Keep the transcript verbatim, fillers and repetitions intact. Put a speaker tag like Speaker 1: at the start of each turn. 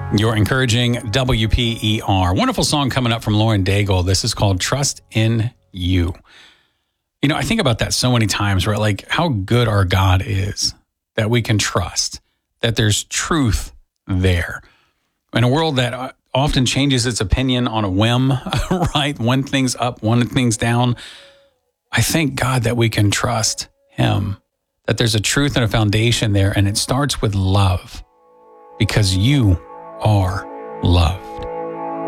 Speaker 1: You're encouraging W P E R. Wonderful song coming up from Lauren Daigle. This is called Trust in You. You know, I think about that so many times, right? Like how good our God is, that we can trust, that there's truth there. In a world that often changes its opinion on a whim, right? One thing's up, one thing's down. I thank God that we can trust him, that there's a truth and a foundation there, and it starts with love, because you are loved.